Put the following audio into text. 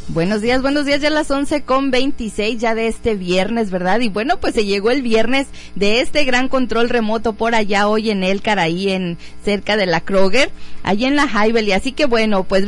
Buenos días, ya las 11:26 ya de este viernes, ¿verdad? Y bueno, pues se llegó el viernes de este gran control remoto por allá hoy en Elcar, ahí cerca de la Kroger, allí en la Highvalley. Así que bueno, pues